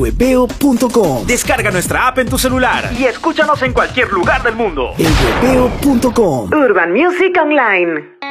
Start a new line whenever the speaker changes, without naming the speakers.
elhueveo.com.
Descarga nuestra app en tu celular y escúchanos en cualquier lugar del mundo.
elhueveo.com.
Urban Music Online.